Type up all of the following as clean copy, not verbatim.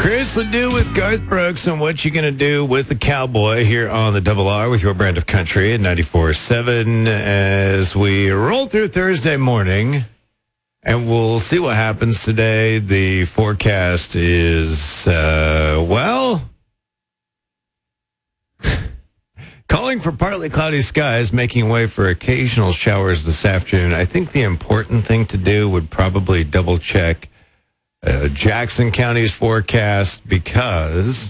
Chris Ledoux with Garth Brooks and What You Gonna Do with the Cowboy here on the Double R with your brand of country at 94.7 as we roll through Thursday morning. And we'll see what happens today. The forecast is, calling for partly cloudy skies, making way for occasional showers this afternoon. I think the important thing to do would probably double check Jackson County's forecast, because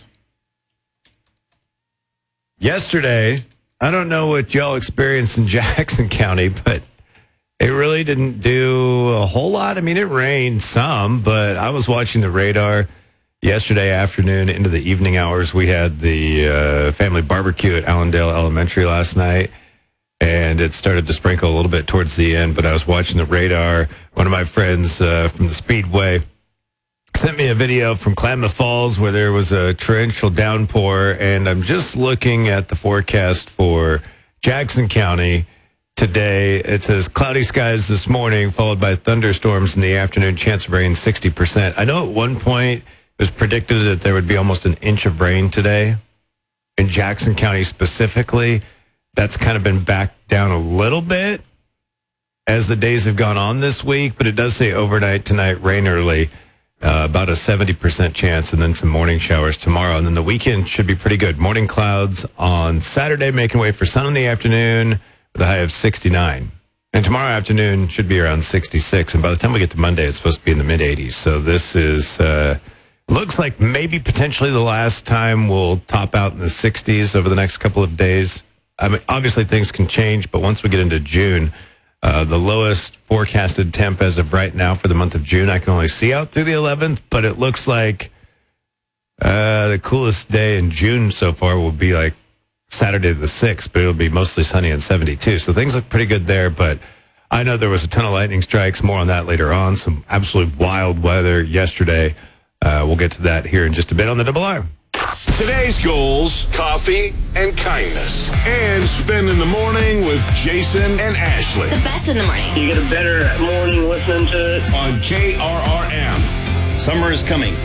yesterday, I don't know what y'all experienced in Jackson County, but it really didn't do a whole lot. I mean, it rained some, but I was watching the radar yesterday afternoon into the evening hours. We had the family barbecue at Allendale Elementary last night, and it started to sprinkle a little bit towards the end, but I was watching the radar. One of my friends from the Speedway sent me a video from Klamath Falls where there was a torrential downpour, and I'm just looking at the forecast for Jackson County today. It says cloudy skies this morning, followed by thunderstorms in the afternoon, chance of rain 60%. I know at one point it was predicted that there would be almost an inch of rain today in Jackson County specifically. That's kind of been back down a little bit as the days have gone on this week, but it does say overnight tonight, rain early. About a 70% chance, and then some morning showers tomorrow. And then the weekend should be pretty good. Morning clouds on Saturday, making way for sun in the afternoon with a high of 69. And tomorrow afternoon should be around 66. And by the time we get to Monday, it's supposed to be in the mid-80s. So this is, looks like maybe potentially the last time we'll top out in the 60s over the next couple of days. I mean, obviously things can change, but once we get into June, the lowest forecasted temp as of right now for the month of June, I can only see out through the 11th, but it looks like the coolest day in June so far will be like Saturday the 6th, but it'll be mostly sunny and 72. So things look pretty good there, but I know there was a ton of lightning strikes. More on that later on. Some absolute wild weather yesterday. We'll get to that here in just a bit on the Double R. Today's goals, coffee and kindness. And spend the morning with Jason and Ashley. The best in the morning. You get a better morning listening to it. On KRRM. Summer is coming.